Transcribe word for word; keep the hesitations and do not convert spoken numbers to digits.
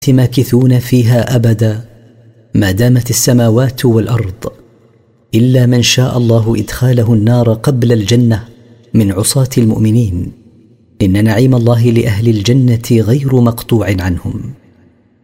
ماكثون فيها أبدا ما دامت السماوات والأرض، إلا من شاء الله إدخاله النار قبل الجنة من عصاة المؤمنين. إن نعيم الله لأهل الجنة غير مقطوع عنهم.